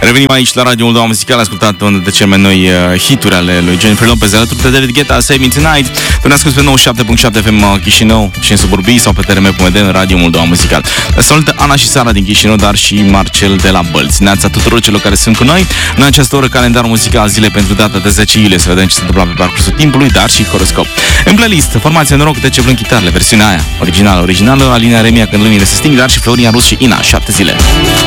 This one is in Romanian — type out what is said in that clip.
Revenim aici la Radio Moldova Muzical, ascultat unul de cele mai noi hituri ale lui Jennifer Lopez, alături de David Guetta, Save Me Tonight. Tu ne asculti pe 97.7 FM Chișinău și în suburbii sau pe TRM.md în Radio Moldova Muzical. Salută Ana și Sara din Chișinău, dar și Marcel de la Bălți. Neața tuturor celor care sunt cu noi. În această oră, calendarul muzical zile pentru data de 10 iulie, să vedem ce se întâmplă pe parcursul timpului, dar și horoscop. În playlist, formația Noroc de ce vrem chitarele, versiunea aia, originală, Alina Remia, Când lumile se sting, dar și Florian Rus și Ina, 7 zile.